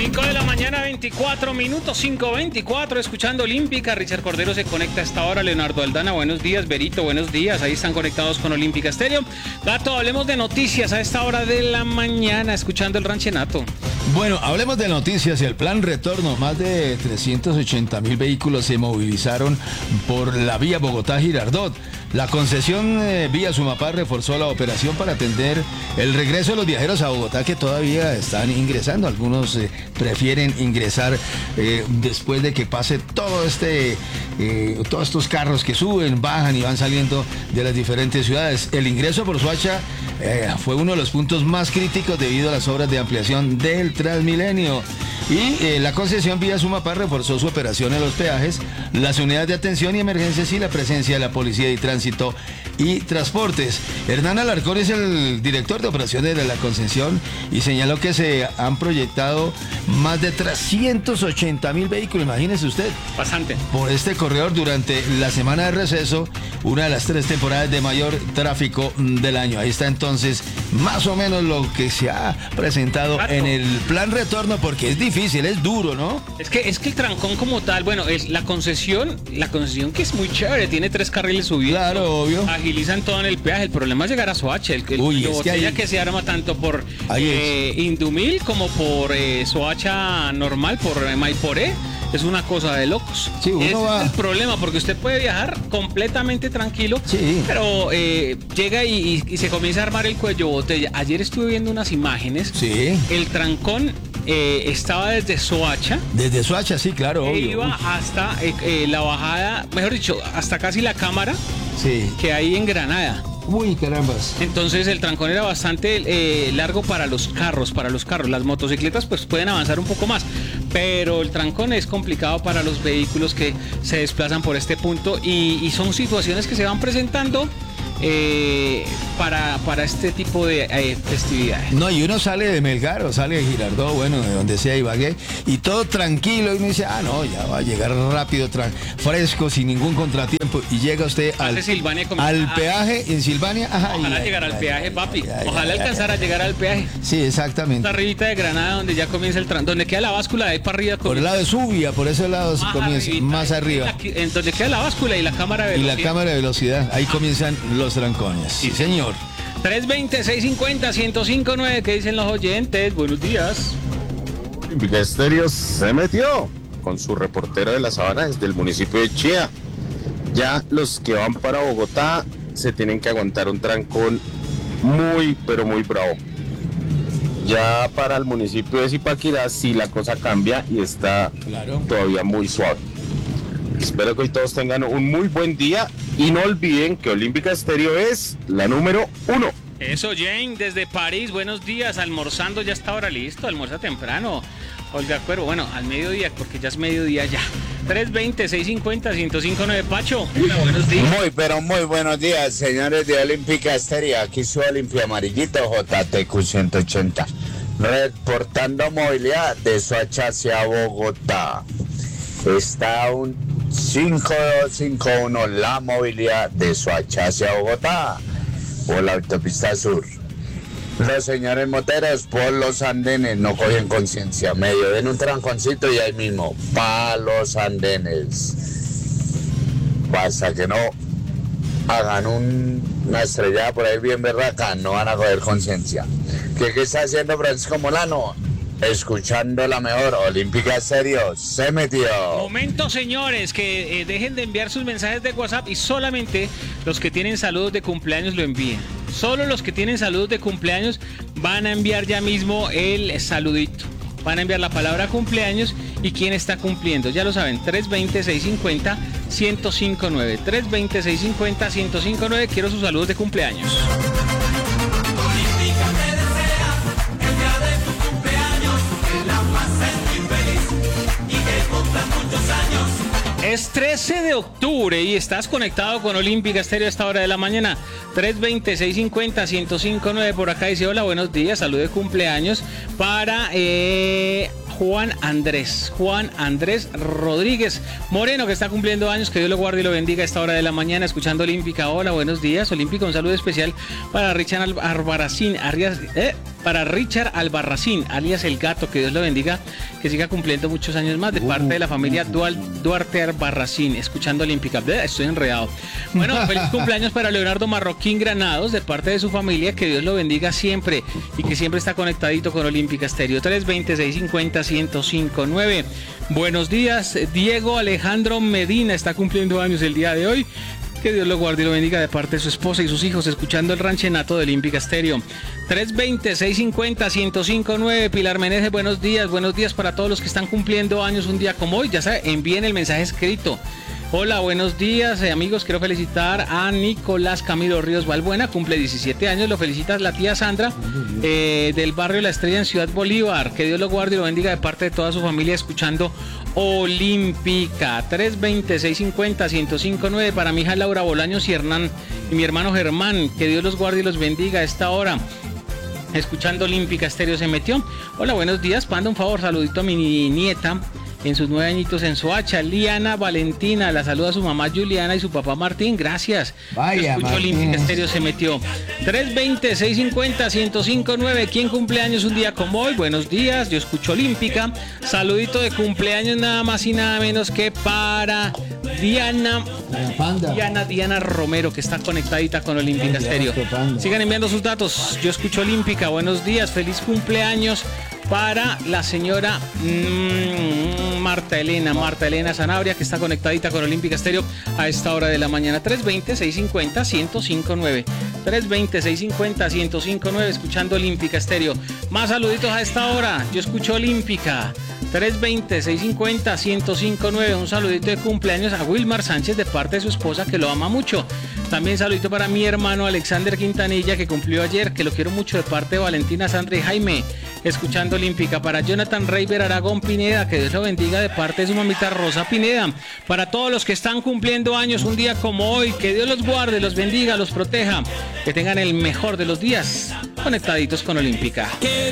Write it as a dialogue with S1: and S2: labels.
S1: 5 de la mañana, 24 minutos, 5:24, escuchando Olímpica. Richard Cordero se conecta a esta hora. Leonardo Aldana, buenos días. Berito, buenos días. Ahí están conectados con Olímpica Estéreo. Gato, hablemos de noticias a esta hora de la mañana, escuchando el Ranchenato.
S2: Bueno, hablemos de noticias y el plan retorno. Más de 380,000 vehículos se movilizaron por la vía Bogotá-Girardot. La concesión vía Sumapar reforzó la operación para atender el regreso de los viajeros a Bogotá que todavía están ingresando. Algunos prefieren ingresar después de que pase todos estos carros que suben, bajan y van saliendo de las diferentes ciudades. El ingreso por Soacha fue uno de los puntos más críticos debido a las obras de ampliación del Transmilenio. Y la concesión vía Sumapar reforzó su operación en los peajes, las unidades de atención y emergencias y la presencia de la Policía de Tránsito y Transportes. Hernán Alarcón es el director de operaciones de la concesión y señaló que se han proyectado más de 380,000 vehículos, imagínese usted.
S1: Bastante.
S2: Por este corredor durante la semana de receso, una de las 3 temporadas de mayor tráfico del año. Ahí está entonces más o menos lo que se ha presentado en el plan retorno, porque es difícil, es duro, ¿no?
S1: Es que el trancón como tal, bueno, es la concesión que es muy chévere, tiene 3 carriles subidos.
S2: Claro, obvio.
S1: Agilizan todo en el peaje. El problema es llegar a Soacha. Que se arma tanto por Indumil como por Soacha normal, por Maiporé. Es una cosa de locos.
S2: Sí,
S1: es el problema, porque usted puede viajar completamente tranquilo,
S2: sí,
S1: pero llega y se comienza a armar el cuello botella. Ayer estuve viendo unas imágenes.
S2: Sí.
S1: El trancón estaba desde Soacha.
S2: Desde Soacha, sí, claro, obvio.
S1: Iba hasta la bajada, mejor dicho, hasta casi la cámara,
S2: sí,
S1: que hay en Granada.
S2: Uy, carambas.
S1: Entonces el trancón era bastante largo para los carros. Las motocicletas pues pueden avanzar un poco más, pero el trancón es complicado para los vehículos que se desplazan por este punto y son situaciones que se van presentando para este tipo de festividades.
S2: No, y uno sale de Melgar o sale de Girardot, bueno, de donde sea Ibagué, y todo tranquilo, y uno dice, no, ya va a llegar rápido, fresco, sin ningún contratiempo, y llega usted al peaje en Silvania.
S1: Ojalá llegara al peaje, papi. Ojalá alcanzara a llegar al peaje.
S2: Sí, exactamente.
S1: Esta arribita de Granada, donde ya comienza donde queda la báscula, de ahí para arriba.
S2: Por el lado de Subia, por ese lado comienza, más arriba.
S1: En donde queda la báscula y la cámara de velocidad.
S2: Y la cámara de velocidad, ahí comienzan los trancones. Sí, señor.
S1: 320-650-1059, ¿qué dicen los oyentes? Buenos días.
S3: Olímpica Estéreo se metió con su reportero de la Sabana desde el municipio de Chía. Ya los que van para Bogotá se tienen que aguantar un trancón muy, pero muy bravo. Ya para el municipio de Zipaquirá sí la cosa cambia y está todavía muy suave. Espero que hoy todos tengan un muy buen día y no olviden que Olímpica Estéreo es la número 1.
S1: Eso, Jane, desde París, buenos días, almorzando, ya está ahora listo, almuerza temprano. Olga Cuervo, bueno, al mediodía, porque ya es mediodía ya. 320-650-1059, Pacho. Buenos días.
S4: Muy, pero muy buenos días, señores de Olímpica Estéreo. Aquí su Olimpia Amarillito, JTQ 180. Reportando movilidad de Soacha hacia Bogotá. Está un 5251 la movilidad de Soacha hacia Bogotá por la autopista sur. Los señores moteros por los andenes no cogen conciencia, medio den un tranconcito y ahí mismo pa' los andenes. Basta que no hagan una estrellada por ahí bien berraca, no van a coger conciencia. ¿Qué está haciendo Francisco Molano? Escuchando la mejor Olímpica Estéreo, se metió.
S1: Momento, señores, que dejen de enviar sus mensajes de WhatsApp y solamente los que tienen saludos de cumpleaños lo envíen. Solo los que tienen saludos de cumpleaños van a enviar ya mismo el saludito. Van a enviar la palabra cumpleaños y quién está cumpliendo. Ya lo saben, 320-650-1059. 320-650-1059. Quiero sus saludos de cumpleaños. Es 13 de octubre y estás conectado con Olímpica Estéreo a esta hora de la mañana. 320-650-1059. Por acá dice: hola, buenos días, salud de cumpleaños para Juan Andrés Rodríguez Moreno, que está cumpliendo años. Que Dios lo guarde y lo bendiga a esta hora de la mañana, escuchando Olímpica. Hola, buenos días, Olímpica. Un saludo especial para Richard Albarracín, alias El Gato. Que Dios lo bendiga, que siga cumpliendo muchos años más, de parte de la familia Duarte Albarracín, escuchando Olímpica. Estoy enredado. Bueno, feliz cumpleaños para Leonardo Marroquín Granados, de parte de su familia. Que Dios lo bendiga siempre y que siempre está conectadito con Olímpica Estéreo. 320-650-1059. Buenos días, Diego Alejandro Medina está cumpliendo años el día de hoy. Que Dios lo guarde y lo bendiga, de parte de su esposa y sus hijos, escuchando el ranchenato de Olímpica Estéreo. 320-650-1059. Pilar Meneses, buenos días para todos los que están cumpliendo años un día como hoy. Ya saben, envíen el mensaje escrito. Hola, buenos días, amigos. Quiero felicitar a Nicolás Camilo Ríos Balbuena, cumple 17 años. Lo felicita la tía Sandra, del barrio La Estrella en Ciudad Bolívar. Que Dios lo guarde y lo bendiga, de parte de toda su familia, escuchando Olímpica. 320-650-1059 para mi hija Laura Bolaños y mi hermano Germán. Que Dios los guarde y los bendiga a esta hora, escuchando Olímpica Estéreo. Se metió. Hola, buenos días. Panda, un favor, saludito a mi nieta en sus 9 añitos en Soacha, Liana Valentina. La saluda a su mamá Juliana y su papá Martín. Gracias.
S2: Vaya,
S1: escucho Olímpica Estéreo. Se metió. 320-650-1059. ¿Quién cumpleaños un día como hoy? Buenos días, yo escucho Olímpica. Saludito de cumpleaños nada más y nada menos que para Diana Romero, que está conectadita con Olímpica Estéreo. Sigan enviando sus datos. Yo escucho Olímpica. Buenos días, feliz cumpleaños para la señora Marta Elena Sanabria, que está conectadita con Olímpica Estéreo a esta hora de la mañana. 320-650-1059. 320-650-1059, escuchando Olímpica Estéreo. Más saluditos a esta hora. Yo escucho Olímpica. 320-650-1059. Un saludito de cumpleaños a Wilmar Sánchez, de parte de su esposa, que lo ama mucho. También saludito para mi hermano Alexander Quintanilla, que cumplió ayer, que lo quiero mucho, de parte de Valentina, Sandra y Jaime, escuchando Olímpica. Para Jonathan Reiber Aragón Pineda, que Dios lo bendiga, de parte de su mamita Rosa Pineda. Para todos los que están cumpliendo años un día como hoy, que Dios los guarde, los bendiga, los proteja, que tengan el mejor de los días, conectaditos con Olímpica.